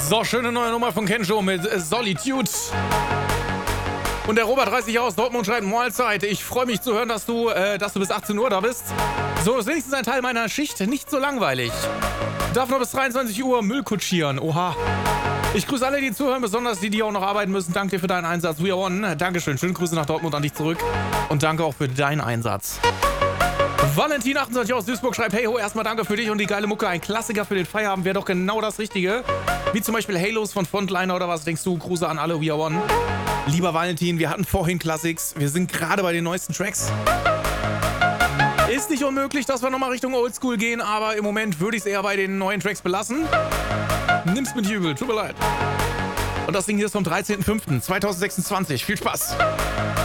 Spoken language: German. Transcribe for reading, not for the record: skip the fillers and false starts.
So, schöne neue Nummer von Kenjo mit Solitude. Und der Robert 30 aus Dortmund schreibt Mahlzeit. Ich freue mich zu hören, dass du bis 18 Uhr da bist. So, ist wenigstens ein Teil meiner Schicht nicht so langweilig. Darf noch bis 23 Uhr Müll kutschieren. Oha. Ich grüße alle, die zuhören, besonders die auch noch arbeiten müssen. Danke dir für deinen Einsatz. We are one. Dankeschön. Schöne Grüße nach Dortmund an dich zurück. Und danke auch für deinen Einsatz. Valentin 28 aus Duisburg schreibt, hey ho, erstmal danke für dich und die geile Mucke. Ein Klassiker für den Feierabend wäre doch genau das Richtige. Wie zum Beispiel Halos von Frontliner oder was denkst du? Grüße an alle, We are one. Lieber Valentin, wir hatten vorhin Classics. Wir sind gerade bei den neuesten Tracks. Ist nicht unmöglich, dass wir nochmal Richtung Oldschool gehen, aber im Moment würde ich es eher bei den neuen Tracks belassen. Nimm's mit übel, tut mir leid. Und das Ding hier ist vom 13.05.2026. Viel Spaß.